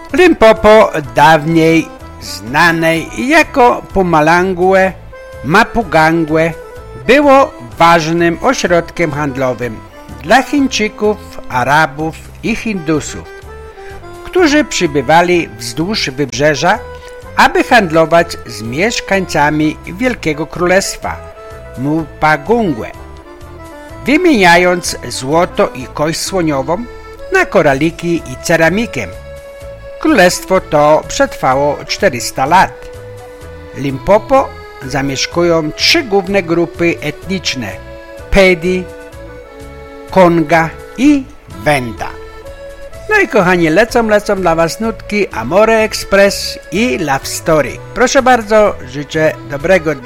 Limpopo, dawniej znanej jako Mpumalanga, Mapungubwe, było ważnym ośrodkiem handlowym dla Chińczyków, Arabów i Hindusów, którzy przybywali wzdłuż wybrzeża, aby handlować z mieszkańcami Wielkiego Królestwa Mpangubwe, wymieniając złoto i kość słoniową na koraliki i ceramikę. Królestwo to przetrwało 400 lat. Limpopo zamieszkują 3 główne grupy etniczne: Pedi, Konga i Wenda. No i kochani, lecą dla Was nutki Amore Express i Love Story. Proszę bardzo, życzę dobrego dnia.